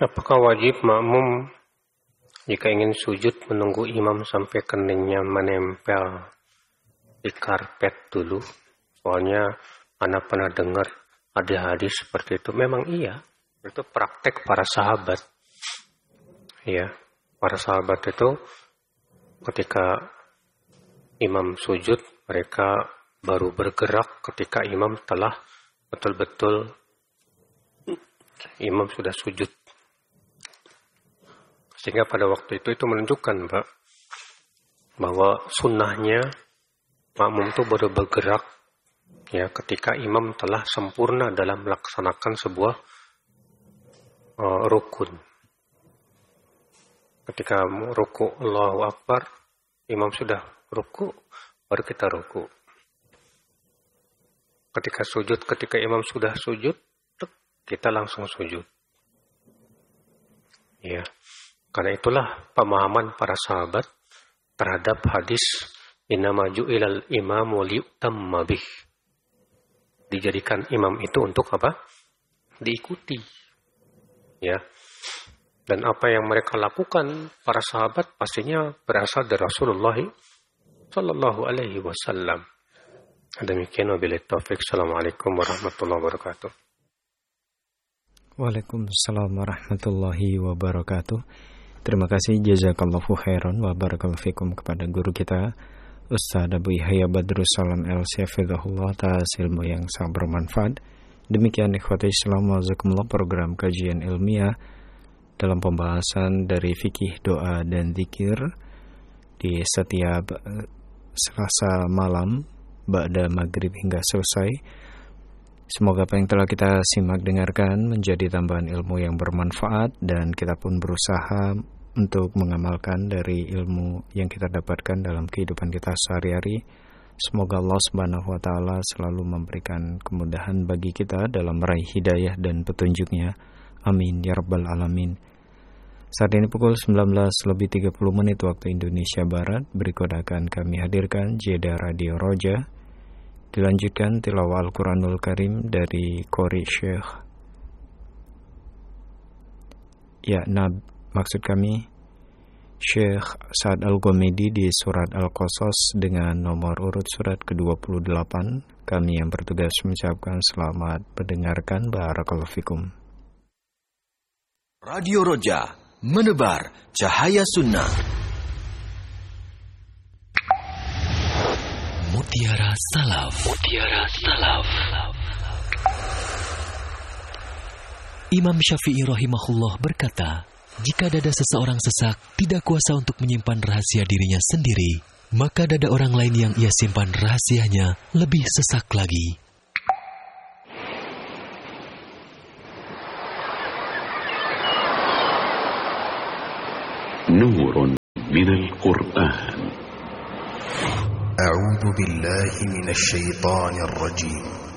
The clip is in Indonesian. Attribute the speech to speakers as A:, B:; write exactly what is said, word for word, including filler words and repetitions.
A: Apakah wajib makmum jika ingin sujud menunggu imam sampai keningnya menempel di karpet dulu? Soalnya anak pernah dengar ada hadis seperti itu. Memang iya, itu praktek para sahabat. Ya, para sahabat itu ketika imam sujud, mereka baru bergerak ketika imam telah betul-betul imam sudah sujud. Sehingga pada waktu itu itu menunjukkan, Pak, bahwa sunnahnya makmum itu baru bergerak ya ketika imam telah sempurna dalam melaksanakan sebuah uh, rukun. Ketika ruku Allahu Akbar, imam sudah ruku, baru kita ruku. Ketika sujud, ketika imam sudah sujud, kita langsung sujud. Ya. Karena itulah pemahaman para sahabat terhadap hadis innama ju'ilal imamu liyutamma bih. Dijadikan imam itu untuk apa? Diikuti. Ya. Dan apa yang mereka lakukan para sahabat pastinya berasal dari Rasulullah sallallahu alaihi wasallam. Demikian wabillahi taufik. Assalamualaikum warahmatullahi wabarakatuh.
B: Waalaikumsalam warahmatullahi wabarakatuh. Terima kasih jazakallahu khairan wa barakallahu fikum kepada guru kita Ustaz Abu Yahya Badrus Salam El Syafidahullah atas ilmu yang sangat bermanfaat. Demikian ikhwati Islam wazakumullah program kajian ilmiah dalam pembahasan dari fikih doa dan zikir di setiap Selasa malam ba'da maghrib hingga selesai. Semoga apa yang telah kita simak dengarkan menjadi tambahan ilmu yang bermanfaat dan kita pun berusaha untuk mengamalkan dari ilmu yang kita dapatkan dalam kehidupan kita sehari-hari. Semoga Allah Subhanahu wa taala selalu memberikan kemudahan bagi kita dalam meraih hidayah dan petunjuknya. Amin ya rabbal alamin. Saat ini pukul sembilan belas lebih tiga puluh menit waktu Indonesia Barat. Berikut akan kami hadirkan jeda Radio Roja. Dilanjutkan tilawah Al-Quranul Karim dari Qori Syekh. Ya, nah, maksud kami Syekh Sa'ad Al-Ghamidi di surat Al-Qasas dengan nomor urut surat ke dua puluh delapan. Kami yang bertugas mengucapkan selamat mendengarkan. Barakallahu fikum.
C: Radio Roja, menebar cahaya sunnah. Mutiara Salaf. Mutiara Salaf. Imam Syafi'i rahimahullah berkata, jika dada seseorang sesak, tidak kuasa untuk menyimpan rahasia dirinya sendiri, maka dada orang lain yang ia simpan rahasianya lebih sesak lagi.
D: Nurun minal Qur'an.
E: أعوذ بالله من الشيطان الرجيم